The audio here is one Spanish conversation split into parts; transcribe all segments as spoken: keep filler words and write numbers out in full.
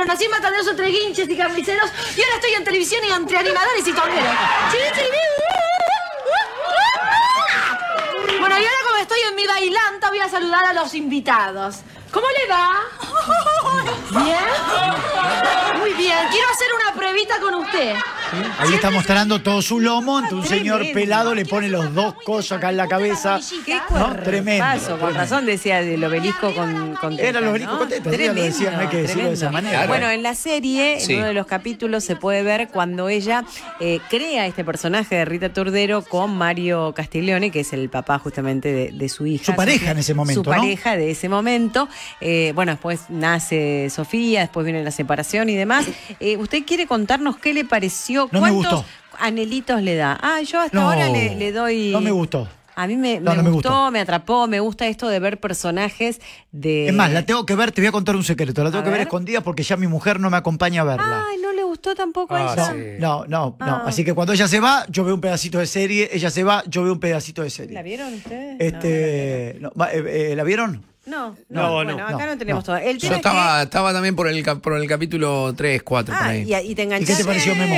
nací en batallones entre guinches y carniceros y ahora estoy en televisión y entre animadores y toneros. Bueno, y ahora como estoy en mi bailanta voy a saludar a los invitados. ¿Cómo le va? ¿Bien? Muy bien. Quiero hacer una pruebita con usted. Ahí está mostrando todo su lomo, entonces un Tremendo. señor pelado le pone los dos cosas acá en la cabeza. Qué ¿No? Tremendo. Paso, con tremendo. razón decía el obelisco con, con tetas, Era el obelisco ¿no? con tetas, sí, lo Tremendo, decían, no hay que decirlo de esa tremendo. manera. Bueno, en la serie, Sí. en uno de los capítulos, se puede ver cuando ella eh, crea este personaje de Rita Turdero con Mario Castiglione, que es el papá justamente de, de su hija. Su pareja Sofía. en ese momento, Su ¿no? pareja de ese momento. Eh, bueno, después nace Sofía, después viene la separación y demás. Eh, ¿Usted quiere contarnos qué le pareció? No me ¿Cuántos gustó. anhelitos le da? Ah, yo hasta No, ahora le, le doy... no me gustó. A mí me, No, me no me gustó, gustó. me atrapó, me gusta esto de ver personajes de... Es más, la tengo que ver, te voy a contar un secreto, la tengo A que ver ver. escondida porque ya mi mujer no me acompaña a verla. Ay, ¿no le gustó tampoco Ah, eso? sí. No, no, no. Ah. Así que cuando ella se va, yo veo un pedacito de serie, ella se va, yo veo un pedacito de serie. ¿La vieron ustedes? Este, no, va, eh, eh, ¿la vieron? No, No, no, no, bueno, no, acá no, tenemos no. todo. El Yo tema estaba, es estaba también por el, cap- por el capítulo tres, cuatro, que... por Ah, ahí. y, y te ¿Y enganchaste. qué te pareció, Memo?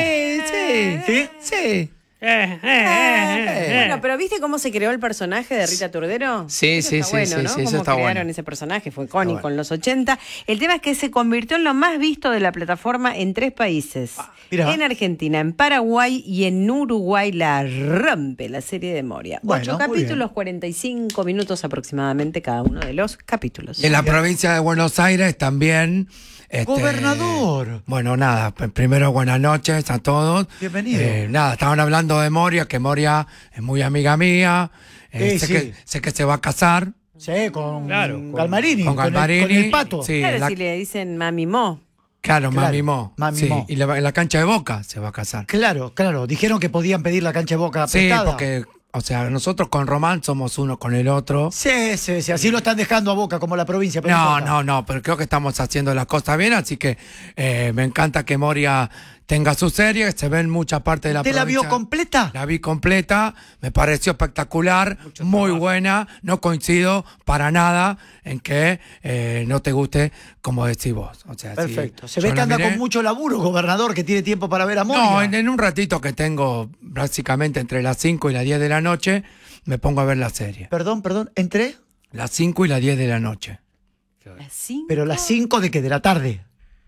Sí, ¿Sí? sí. Eh, eh, Eh, eh, eh. Bueno, pero ¿viste cómo se creó el personaje de Rita Turdero? Sí, Eso sí, está sí, bueno, sí, ¿no? sí, eso Cómo está crearon bueno. ese personaje, fue icónico Está bueno. en los ochenta. El tema es que se convirtió en lo más visto de la plataforma en tres países. mirá. En Argentina, en Paraguay y en Uruguay la rompe la serie de Moria. Bueno, Ocho muy capítulos, bien. cuarenta y cinco minutos aproximadamente cada uno de los capítulos. En la provincia de Buenos Aires también. este, Gobernador. Bueno, nada, pues, primero buenas noches a todos. Bienvenido. Eh, nada, estaban hablando de Moria, que Moria es muy amiga mía. eh, Eh, sé, sí. que, sé que se va a casar Sí, con Claro. Galmarini, con con el- Galmarini. con el pato. Sí, Claro, la- si le dicen Mami Mo. claro, Claro, Mami Mo. Mami Sí, Mo. y la- en la cancha de Boca se va a casar. Claro, claro. Dijeron que podían pedir la cancha de Boca Sí, prestada. porque, o sea, nosotros con Román somos uno con el otro. Sí, sí, sí. Así lo están dejando a Boca como la provincia. pero No, importa. no, no, pero creo que estamos haciendo las cosas bien, así que eh, me encanta que Moria tenga su serie, se ve en mucha parte de la ¿Usted la provincia. vio completa? La vi completa, me pareció espectacular, muy buena, no coincido para nada en que eh, no te guste como decís vos. O sea, Perfecto. si Se ve yo que la anda miré- con mucho laburo, gobernador, que tiene tiempo para ver a Moria. No, en, en un ratito que tengo, básicamente entre las cinco y las diez de la noche, me pongo a ver la serie. Perdón, perdón. ¿Entré? Las cinco y las diez de la noche. Las cinco, Pero las cinco de que de la tarde.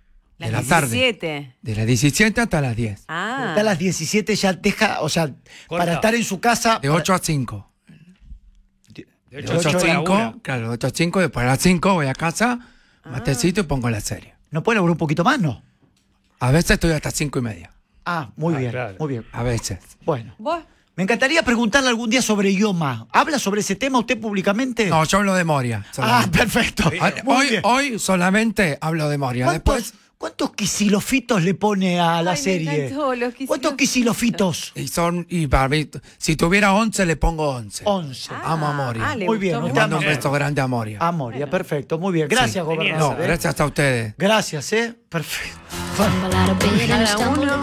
de las la tarde. diecisiete. De las diecisiete hasta las diez. Ah. Hasta las diecisiete ya deja, o sea, Corta. para estar en su casa. De ocho a cinco. De De ocho a ocho a cinco cinco, labura. claro, de ocho a cinco, después a las cinco voy a casa, Ah. matecito y pongo la serie. ¿No puede laburar un poquito más, no? A veces estoy hasta cinco y media. Ah, muy Ah, bien, claro. muy bien. A veces. Bueno. ¿Vos? Me encantaría preguntarle algún día sobre idioma. ¿Habla sobre ese tema usted públicamente? No, yo hablo de Moria. Ah, solamente. perfecto. Ah, Muy hoy, bien. hoy solamente hablo de Moria. ¿Cuántos, Después, ¿Cuántos quisilofitos le pone a la Ay, me serie? encantó, los ¿Cuántos quisilofitos? y son, y para mí, si tuviera once, le pongo once. Once. Amo a Moria. Ah, le Muy gustó bien, Le usted mucho. mando un Bien. beso grande a Moria. A Moria, perfecto, muy bien. Gracias, Sí, gobernador. No, ¿eh? gracias a ustedes. Gracias, ¿eh? Perfecto. Cada uno.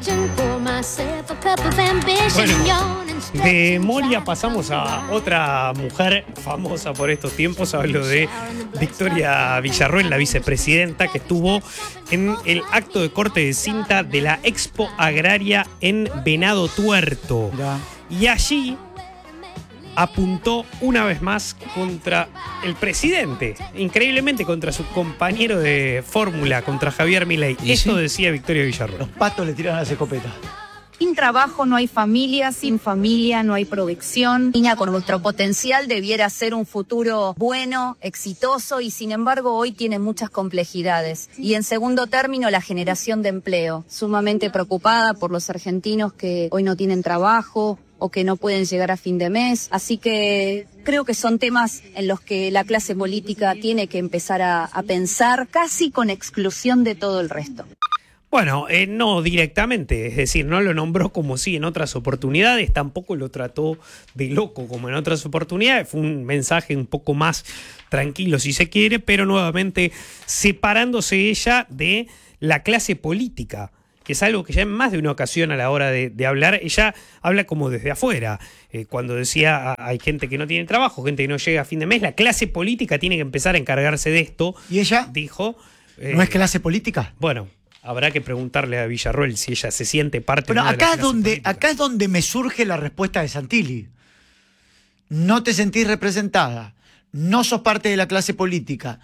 Bueno, de Moria pasamos a otra mujer famosa por estos tiempos. Hablo de Victoria Villarroel, la vicepresidenta, que estuvo en el acto de corte de cinta de la Expo Agraria en Venado Tuerto. Mirá. Y allí apuntó una vez más contra el presidente, increíblemente contra su compañero de fórmula, contra Javier Milei. ¿Y Esto sí? decía Victoria Villarroel. Los patos le tiran a las escopetas. Sin trabajo no hay familia, sin familia no hay proyección. Niña con nuestro potencial debiera ser un futuro bueno, exitoso y sin embargo hoy tiene muchas complejidades. Y en segundo término la generación de empleo, sumamente preocupada por los argentinos que hoy no tienen trabajo o que no pueden llegar a fin de mes. Así que creo que son temas en los que la clase política tiene que empezar a, a pensar casi con exclusión de todo el resto. Bueno, eh, no directamente, es decir, no lo nombró como sí en otras oportunidades, tampoco lo trató de loco como en otras oportunidades, fue un mensaje un poco más tranquilo si se quiere, pero nuevamente separándose ella de la clase política, que es algo que ya en más de una ocasión a la hora de, de hablar, ella habla como desde afuera. Eh, cuando decía ah, hay gente que no tiene trabajo, gente que no llega a fin de mes, la clase política tiene que empezar a encargarse de esto. ¿Y ella? Dijo, Eh, ¿No es clase política? Bueno, habrá que preguntarle a Villarroel si ella se siente parte Pero de una de la acá es clase donde, política. acá es donde me surge la respuesta de Santilli. No te sentís representada, no sos parte de la clase política,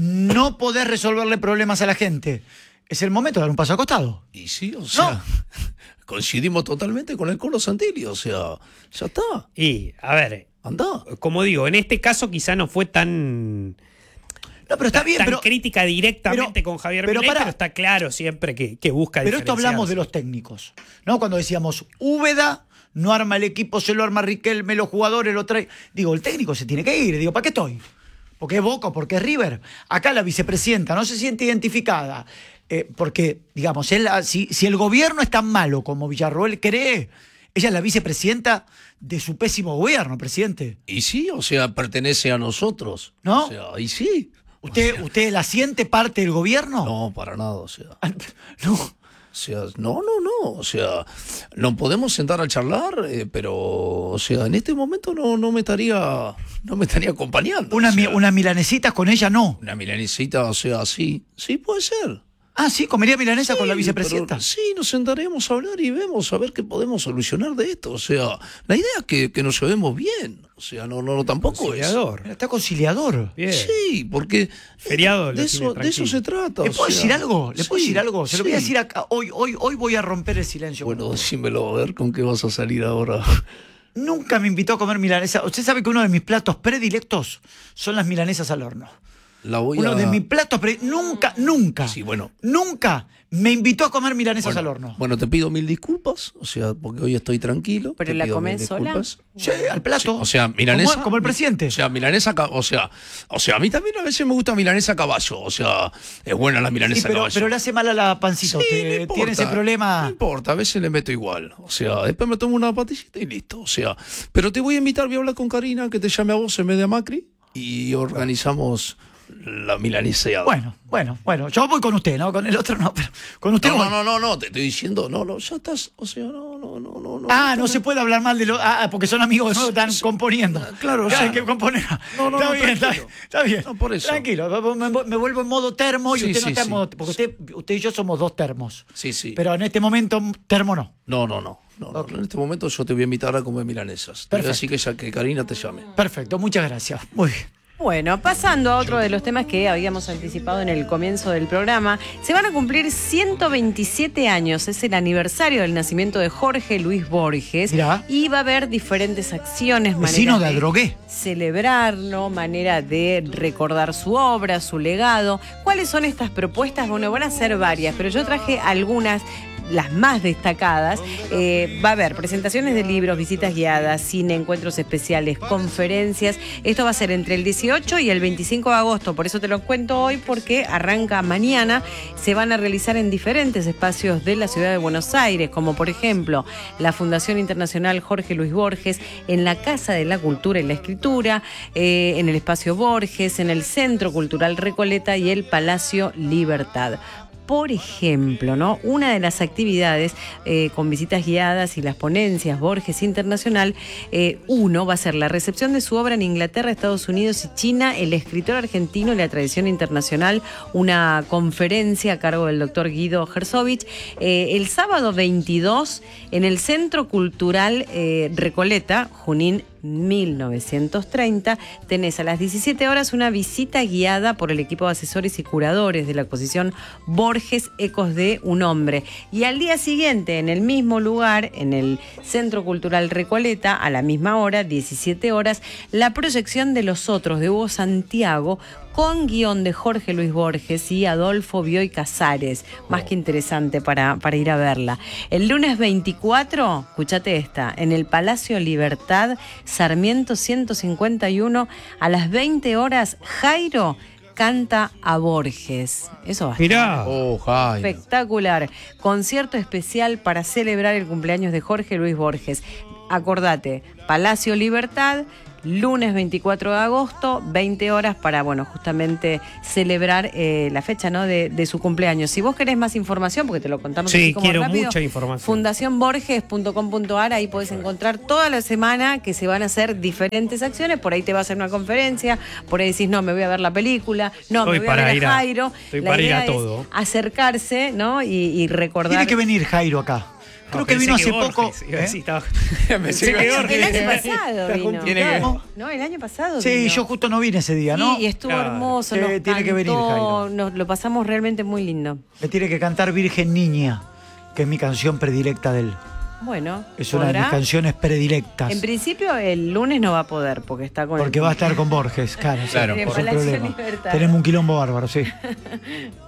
no podés resolverle problemas a la gente. Es el momento de dar un paso a costado. Y sí, o sea, No. coincidimos totalmente con el Colo Santilli, o sea, ya está, Y, a ver, anda. como digo, en este caso quizá no fue tan... No, pero está bien, tan pero, crítica directamente pero- con Javier pero Milei, pará. pero está claro siempre que, que busca pero esto hablamos de diferenciarse. los técnicos. ¿No? Cuando decíamos, Úbeda no arma el equipo, se lo arma Riquelme, los jugadores lo traen. Digo, el técnico se tiene que ir. Digo, ¿para qué estoy? ¿Porque es Boca o porque es River? Acá la vicepresidenta no se siente identificada. Eh, porque, digamos, él, si, si el gobierno es tan malo como Villarroel cree, ella es la vicepresidenta de su pésimo gobierno, presidente. Y sí, o sea, pertenece a nosotros. ¿No? O sea, y sí. ¿Usted, O sea, ¿Usted la siente parte del gobierno? no, para nada, o sea. No. O sea, no, no, no, o sea, nos podemos sentar a charlar, eh, pero, o sea, en este momento no, no me estaría, no me estaría acompañando. Una, o mi- sea, una milanesitas con ella no. una milanesita, o sea, sí, sí puede ser. Ah, sí, comería milanesa con la Sí, vicepresidenta. pero sí, nos sentaremos a hablar y vemos a ver qué podemos solucionar de esto. O sea, la idea es que, que nos llevemos bien. O sea, no, no, no tampoco es. Conciliador. Mira, está conciliador. Bien. Sí, porque Feriado lo de tiene eso, de eso tranquilo. se trata. ¿Le o puedo sea, decir algo? ¿Le puedo sí, decir algo? Se lo voy a sí. decir acá. Hoy, hoy, hoy voy a romper el silencio. Bueno, decímelo, a ver con qué vas a salir ahora. Nunca me invitó a comer milanesa. Usted sabe que uno de mis platos predilectos son las milanesas al horno. La voy Uno a... de mis platos predilectos. Nunca, nunca. Sí, bueno. Nunca me invitó a comer milanesas Bueno, al horno. bueno, te pido mil disculpas, o sea, porque hoy estoy tranquilo. ¿Pero te la pido comés mil sola? disculpas. Sí, al plato. O sea, milanesa. Como, como el presidente. O sea, milanesa, ca- o sea, o sea, a mí también a veces me gusta milanesa a caballo, o sea, es buena la milanesa Sí, pero, a caballo. pero le hace mal a la pancita. Sí, Usted no importa, tiene ese problema. No importa, a veces le meto igual. O sea, después me tomo una patillita y listo. O sea, pero te voy a invitar, voy a hablar con Karina, que te llame a vos en vez de a Macri, y organizamos la milaneseada. Bueno, bueno, bueno. Yo voy con usted, ¿no? Con el otro no. Pero con usted No, voy. no, no, no, no, te estoy diciendo, no, no, ya estás, o sea, no, no, no, no. no Ah, no se puede hablar mal de los. Ah, porque son amigos de nuevo, están componiendo. claro, Ya sí. hay que componer. No, no, está no, bien, está, tranquilo. está bien. No, por eso. Tranquilo, me, me vuelvo en modo termo y Sí, usted no sí, está en sí. modo. Porque usted, usted y yo somos dos termos. Sí, sí. Pero en este momento, termo no. No, no, no. no, no, En este momento yo te voy a invitar a comer milanesas. Te voy a Perfecto. decir que, ya, que Karina te llame. Perfecto, muchas gracias. Muy bien. Bueno, pasando a otro de los temas que habíamos anticipado en el comienzo del programa, se van a cumplir ciento veintisiete años, es el aniversario del nacimiento de Jorge Luis Borges. Mirá. Y va a haber diferentes acciones, Vecino maneras de Adrogué. celebrarlo, manera de recordar su obra, su legado. ¿Cuáles son estas propuestas? Bueno, van a ser varias, pero yo traje algunas, las más destacadas. Eh, va a haber presentaciones de libros, visitas guiadas, cine, encuentros especiales, conferencias. Esto va a ser entre el dieciocho y el veinticinco de agosto, por eso te lo cuento hoy, porque arranca mañana. Se van a realizar en diferentes espacios de la ciudad de Buenos Aires, como por ejemplo la Fundación Internacional Jorge Luis Borges, en la Casa de la Cultura y la Escritura, eh, en el Espacio Borges, en el Centro Cultural Recoleta y el Palacio Libertad. Por ejemplo, ¿no? Una de las actividades eh, con visitas guiadas y las ponencias Borges Internacional, eh, uno va a ser la recepción de su obra en Inglaterra, Estados Unidos y China, el escritor argentino y la tradición internacional, una conferencia a cargo del doctor Guido Herzovich. Eh, el sábado veintidós, en el Centro Cultural eh, Recoleta, Junín mil novecientos treinta, tenés a las diecisiete horas una visita guiada por el equipo de asesores y curadores de la exposición Borges, Ecos de un Hombre. Y al día siguiente, en el mismo lugar, en el Centro Cultural Recoleta, a la misma hora, diecisiete horas, la proyección de Los Otros de Hugo Santiago, con guión de Jorge Luis Borges y Adolfo Bioy Casares. Más que interesante para, para ir a verla. El lunes veinticuatro, escúchate esta, en el Palacio Libertad, Sarmiento ciento cincuenta y uno, a las veinte horas, Jairo canta a Borges. Eso va a estar Mirá. Oh, Jairo. espectacular. Concierto especial para celebrar el cumpleaños de Jorge Luis Borges. Acordate, Palacio Libertad, lunes veinticuatro de agosto, veinte horas, para, bueno, justamente celebrar eh, la fecha, ¿no? de, de su cumpleaños. Si vos querés más información, porque te lo contamos Sí, así como quiero rápido, mucha información. fundación borges punto com punto a r, ahí podés encontrar toda la semana que se van a hacer diferentes acciones. Por ahí te va a hacer una conferencia, por ahí decís, no, me voy a ver la película, no, Estoy me voy a para ver ir a a- Jairo. estoy La para ir idea a es todo. acercarse, ¿no? Y, y recordar. Tiene que venir Jairo acá. Creo No, que pensé vino hace Borges, poco. iba a ¿eh? decir, estaba- Pensé pensé que que iba a Borges. El año pasado vino. Tiene que- No, no, el año pasado Sí, vino. yo justo no vine ese día, ¿no? Sí, y estuvo Claro. hermoso, Sí, nos tiene cantó, que venir, Jairo. nos lo pasamos realmente muy lindo. Me tiene que cantar Virgen Niña, que es mi canción predilecta de él. Bueno, Es una de mis ¿podrá? canciones predilectas. En principio el lunes no va a poder porque está con Porque el... va a estar con Borges, claro. sí, Claro, en por Palacio problema. Libertad. Tenemos un quilombo bárbaro, sí.